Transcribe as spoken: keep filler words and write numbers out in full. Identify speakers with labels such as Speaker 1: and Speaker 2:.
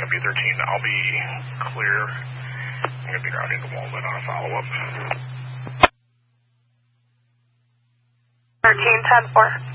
Speaker 1: Copy thirteen, I'll be clear. I'm going to be grounding the Walnut on a follow-up.
Speaker 2: thirteen ten four.